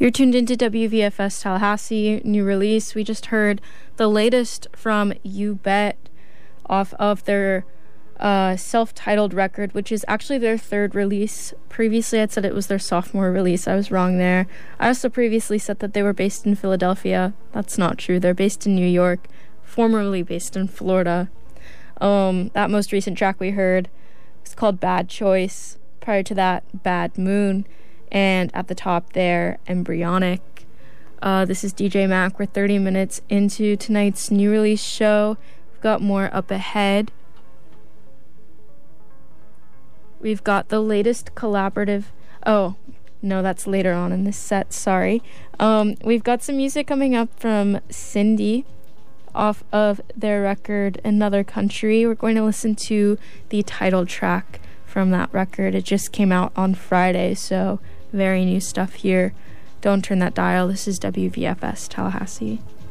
You're tuned into WVFS Tallahassee, new release. We just heard the latest from You Bet off of their self-titled record, which is actually their third release. Previously, I'd said it was their sophomore release. I was wrong there. I also previously said that they were based in Philadelphia. That's not true. They're based in New York, formerly based in Florida. That most recent track we heard is called Bad Choice. Prior to that, Bad Moon. And at the top there, Embryonic. This is DJ Mac. We're 30 minutes into tonight's new release show. We've got more up ahead. We've got the latest collaborative... Oh, no, that's later on in this set, sorry. We've got some music coming up from Cindy off of their record, Another Country. We're going to listen to the title track from that record. It just came out on Friday, so... very new stuff here. Don't turn that dial. This is WVFS Tallahassee.